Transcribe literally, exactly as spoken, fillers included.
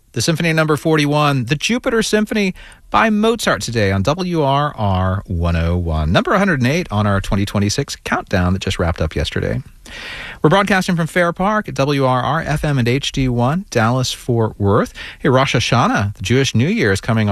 The Symphony number forty-one, the Jupiter Symphony by Mozart today on W R R one oh one. Number one hundred eight on our twenty twenty-six countdown that just wrapped up yesterday. We're broadcasting from Fair Park at W R R F M and H D one, Dallas, Fort Worth. Hey, Rosh Hashanah, the Jewish New Year, is coming on.